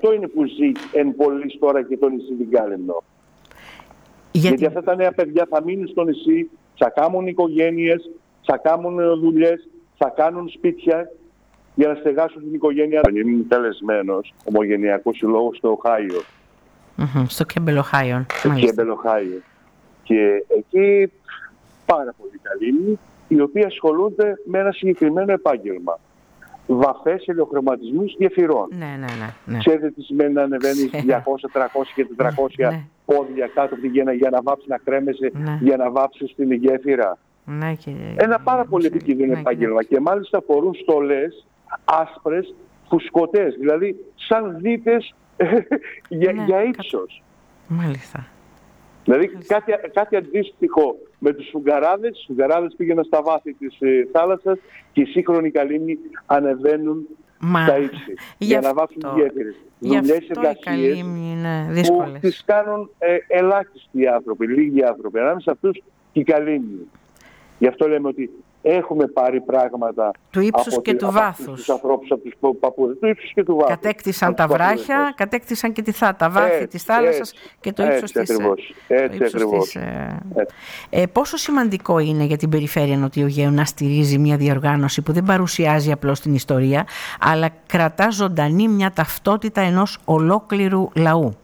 αυτό είναι που ζει εν πολλής τώρα και το νησί Δικάλεμνο. Γιατί αυτά τα νέα παιδιά θα μείνουν στο νησί, θα κάνουν οικογένειες, θα κάνουν δουλειές, θα κάνουν σπίτια για να στεγάσουν την οικογένεια. Είμαι τελεσμένος ομογενειακός συλλόγος στο Οχάιο. Στο Κέμπελ Οχάιο. Στο Κέμπελ Οχάιο. Και εκεί πάρα πολύ καλοί, οι οποίοι ασχολούνται με ένα συγκεκριμένο επάγγελμα. Βαφές, ελαιοχρωματισμούς γεφυρών. Ναι. Ξέρετε τι σημαίνει να ανεβαίνεις 200, 300 και 400 πόδια κάτω από τη γέννα για να βάψεις, να κρέμεσαι, για να βάψεις την γέφυρα. Ένα πάρα πολύ επικίνδυνο επάγγελμα. Και μάλιστα φορούν στολές άσπρες, φουσκωτές, δηλαδή σαν δίτες για ύψος. Μάλιστα. Δηλαδή κάτι αντίστοιχο με τους Σφουγγαράδες. Οι Σφουγγαράδες πήγαιναν στα βάθη της θάλασσας και οι σύγχρονοι καλύμνοι ανεβαίνουν στα ύψη για να βάψουν γέφυρες. Δουλειές, εργασίες που τις κάνουν ελάχιστοι άνθρωποι, λίγοι άνθρωποι. Ανάμεσα αυτούς και οι καλύμνοι. Γι' αυτό λέμε ότι έχουμε πάρει πράγματα του ύψους και του βάθους. Τους ανθρώπους, από τους παππούδες, του ύψους και του βάθους. Κατέκτησαν τα βράχια, κατέκτησαν και τα βάθη της θάλασσας και το ύψος της. Έτσι ακριβώς. Πόσο σημαντικό είναι για την περιφέρεια Νοτιού Αιγαίου να στηρίζει μια διοργάνωση που δεν παρουσιάζει απλώς την ιστορία, αλλά κρατά ζωντανή μια ταυτότητα ενός ολόκληρου λαού?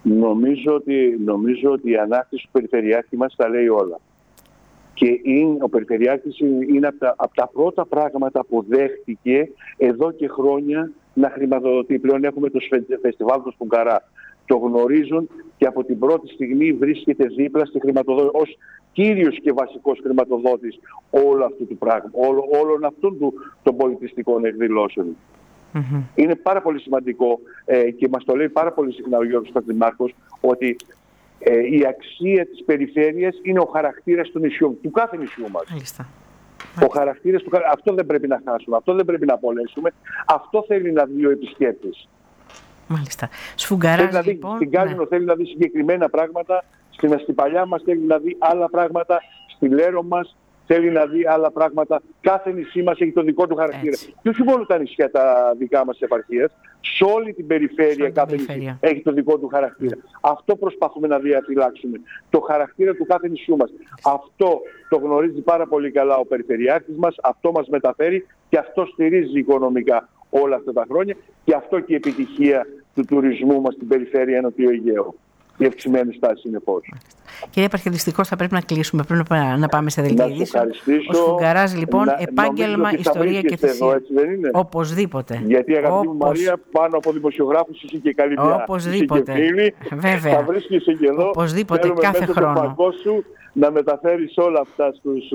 Νομίζω ότι η ανάκτηση του περιφερειάρχη μας τα λέει όλα. Και ο Περιφερειάρχης είναι από τα πρώτα πράγματα που δέχτηκε εδώ και χρόνια να χρηματοδοτεί. Πλέον έχουμε το φεστιβάλ του Σφουγγαρά. Το γνωρίζουν και από την πρώτη στιγμή βρίσκεται δίπλα στη χρηματοδότηση ως κύριος και βασικός χρηματοδότης όλου αυτού του πράγμα, όλων αυτών των πολιτιστικών εκδηλώσεων. Είναι πάρα πολύ σημαντικό και μας το λέει πάρα πολύ συχνά ο Γιώργος Σταθημάρχος ότι η αξία της περιφέρειας είναι ο χαρακτήρας του νησιού, του κάθε νησιού μας. Μάλιστα. Ο χαρακτήρας αυτό δεν πρέπει να χάσουμε, αυτό δεν πρέπει να απολέσουμε, αυτό θέλει να δει ο επισκέπτης. Μάλιστα. Σφουγγαράς, λοιπόν. Στην Κάλυμνο θέλει να δει συγκεκριμένα πράγματα, στην Αστυπαλιά μας θέλει να δει άλλα πράγματα, στη Λέρο μας θέλει να δει άλλα πράγματα. Κάθε νησί μας έχει το δικό του χαρακτήρα. Και όχι μόνο τα νησιά τα δικά μας επαρχίας, σε όλη την περιφέρεια κάθε νησί έχει το δικό του χαρακτήρα. Αυτό προσπαθούμε να διαφυλάξουμε. Το χαρακτήρα του κάθε νησιού μας. Αυτό το γνωρίζει πάρα πολύ καλά ο Περιφερειάρχης μας, αυτό μας μεταφέρει και αυτό στηρίζει οικονομικά όλα αυτά τα χρόνια και αυτό και η επιτυχία του τουρισμού μας στην περιφέρεια Νοτιού Αιγαίου. Η ευξημένη στάση συνεπώς. Κύριε Επάρχη, δυστυχώς θα πρέπει να κλείσουμε. Πρέπει να πάμε σε δελτία ειδήσεων. Ο Σφουγγαράς, λοιπόν, επάγγελμα, ιστορία και θυσία. Εδώ, έτσι δεν είναι? Οπωσδήποτε. Γιατί, αγαπητή μου Μαρία, πάνω από δημοσιογράφους είσαι και καλή πια. Οπωσδήποτε. Βέβαια. Θα βρίσκεσαι και εδώ. Οπωσδήποτε, κάθε χρόνο. Σου να μεταφέρεις όλα αυτά στους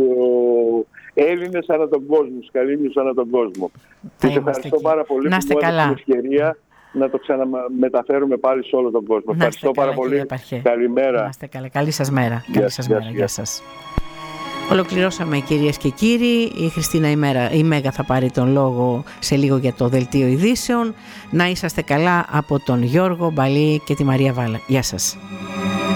Έλληνες ανά τον κόσμο, στους καλύμνους ανά τον κόσμο. Και σε ευχαριστώ πάρα πολύ που μου έδωσε την ευκαιρία να το ξαναμεταφέρουμε πάλι σε όλο τον κόσμο. Ευχαριστώ πάρα πολύ. Καλημέρα. Να είστε καλά. Καλή σας μέρα. Γεια σας. Ολοκληρώσαμε, κυρίες και κύριοι. Η Χριστίνα η Μέγα θα πάρει τον λόγο σε λίγο για το δελτίο ειδήσεων. Να είσαστε καλά από τον Γιώργο Μπαλή και τη Μαρία Βάλα. Γεια σας.